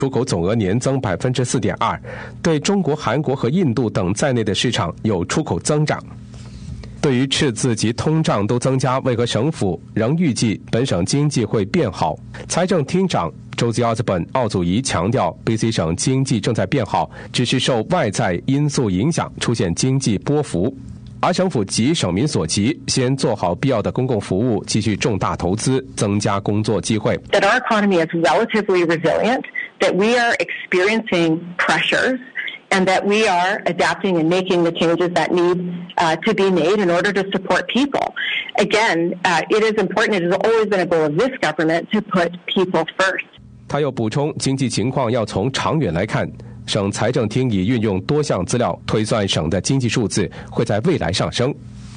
出口总额年增 4.2%， 对中国、韩国和印度等在内的市场有出口增长。对于赤字及通胀都增加，为何省府仍预计本省经济会变好？财政厅长周吉奥斯本奥祖仪强调 ，BC 省经济正在变好，只是受外在因素影响，出现经济波幅。而省府急省民所急，先做好必要的公共服务，继续重大投资，增加工作机会。 That our economy is relatively resilient, that we are experiencing pressures, and that we are adapting and making the changes that need to be made in order to support people. Again, it is important, it has always been a goal of this government to put people first. 他又补充，经济情况要从长远来看。省财政厅已运用多项资料推算，省的经济数字会在未来上升。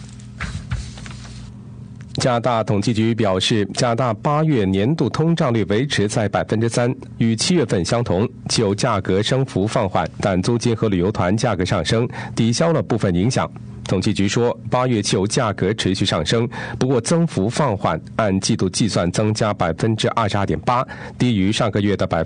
加拿大统计局表示，加拿大8月年度通胀率维持在 3%， 与7月份相同，汽油价格升幅放缓，但租金和旅游团价格上升抵消了部分影响。统计局说，8月汽油价格持续上升，不过增幅放缓，按季度计算增加 22.8%， 低于上个月的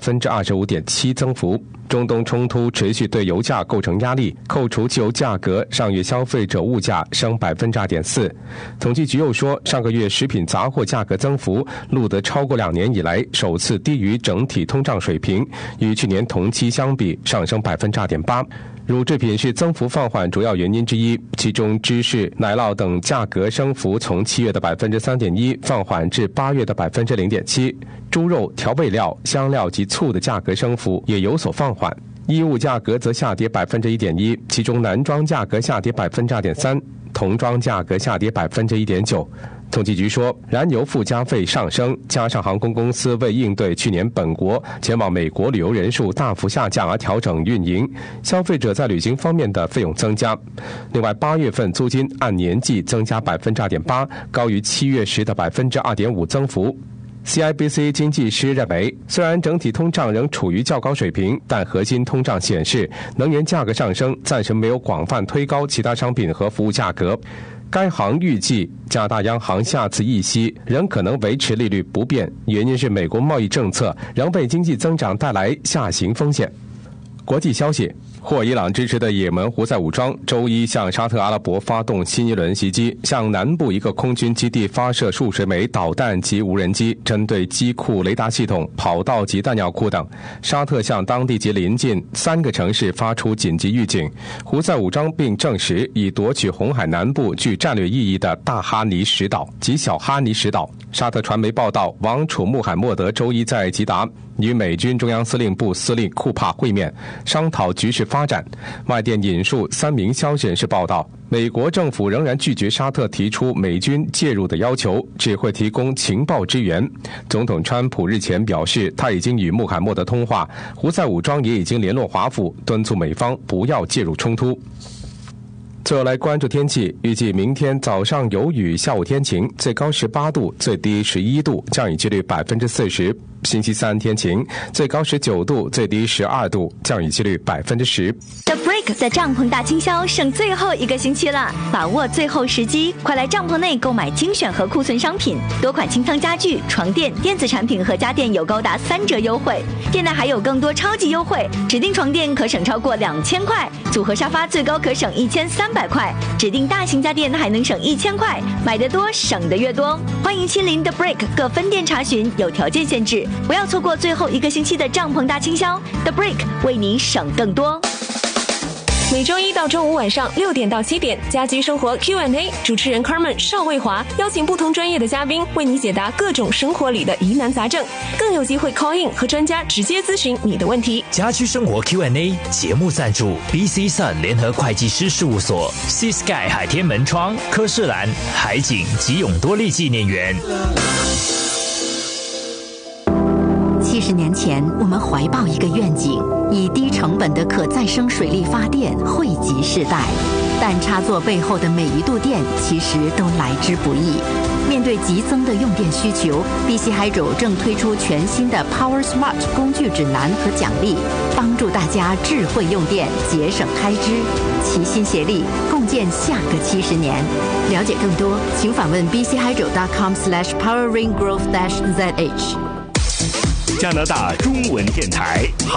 25.7% 增幅。中东冲突持续对油价构成压力，扣除汽油价格，上月消费者物价升 2.4%。统计局又说，上个月食品杂货价格增幅录得超过2年以来首次低于整体通胀水平，与去年同期相比上升 2.8%。乳制品是增幅放缓主要原因之一，其中芝士、奶酪等价格升幅从7月的 3.1% 放缓至8月的 0.7%， 猪肉、调味料、香料及醋的价格升幅也有所放缓。衣物价格则下跌 1.1%， 其中男装价格下跌 2.3%， 童装价格下跌 1.9%。统计局说，燃油附加费上升，加上航空公司为应对去年本国前往美国旅游人数大幅下降而调整运营，消费者在旅行方面的费用增加。另外，8月份租金按年计增加 2.8%， 高于7月时的 2.5% 增幅。CIBC 经济师认为，虽然整体通胀仍处于较高水平，但核心通胀显示，能源价格上升暂时没有广泛推高其他商品和服务价格。该行预计，加拿大央行下次议息仍可能维持利率不变，原因是美国贸易政策仍为经济增长带来下行风险。国际消息，获伊朗支持的也门胡塞武装周一向沙特阿拉伯发动新一轮袭击，向南部一个空军基地发射数十枚导弹及无人机，针对机库、雷达系统、跑道及弹药库等。沙特向当地及邻近3个城市发出紧急预警。胡塞武装并证实已夺取红海南部具战略意义的大哈尼什岛及小哈尼什岛。沙特传媒报道，王储穆罕默德周一在吉达与美军中央司令部司令库帕会面，商讨局势发展。外电引述3名消息人士报道，美国政府仍然拒绝沙特提出美军介入的要求，只会提供情报支援。总统川普日前表示，他已经与穆罕默德通话，胡塞武装也已经联络华府，敦促美方不要介入冲突。最后来关注天气，预计明天早上有雨，下午天晴，最高18度，最低11度，降雨几率 40%。星期3天晴，最高19度，最低12度，降雨几率 10%。 The Break 的帐篷大清销剩最后1个星期了，把握最后时机，快来帐篷内购买精选和库存商品，多款清仓家具、床垫、电子产品和家电有高达3折优惠，店内还有更多超级优惠，指定床垫可省超过2000块，组合沙发最高可省1300块，指定大型家电还能省1000块，买得多省得越多。欢迎亲临 The Break 各分店查询，有条件限制，不要错过最后1个星期的帐篷大清销。 The Break 为你省更多。 每周一到周五晚上6点到7点，家居生活 Q&A， 主持人 Carmen 邵卫华邀请不同专业的嘉宾为你解答各种生活里的疑难杂症，更有机会 call in 和专家直接咨询你的问题。 家居生活 Q&A 节目赞助 BC Sun 联合会计师事务所、 Sea Sky 海天门窗、科士兰海景及永多利纪念园。 70年前，我们怀抱一个愿景，以低成本的可再生水力发电惠及世代。但插座背后的每一度电其实都来之不易。面对急增的用电需求， BC Hydro 正推出全新的 Power Smart 工具指南和奖励，帮助大家智慧用电，节省开支，齐心协力，共建下个70年。了解更多，请访问bchydro.com/poweringrowth-zh。 加拿大中文电台。